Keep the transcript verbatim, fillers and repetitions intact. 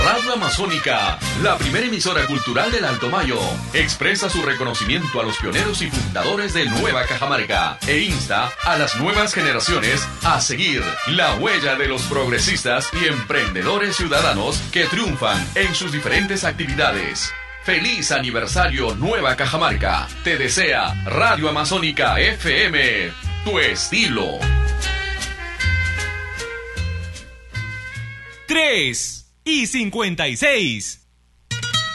Radio Amazónica, la primera emisora cultural del Alto Mayo, expresa su reconocimiento a los pioneros y fundadores de Nueva Cajamarca e insta a las nuevas generaciones a seguir la huella de los progresistas y emprendedores ciudadanos que triunfan en sus diferentes actividades. ¡Feliz aniversario Nueva Cajamarca! Te desea Radio Amazónica F M, tu estilo. tres y cincuenta y seis.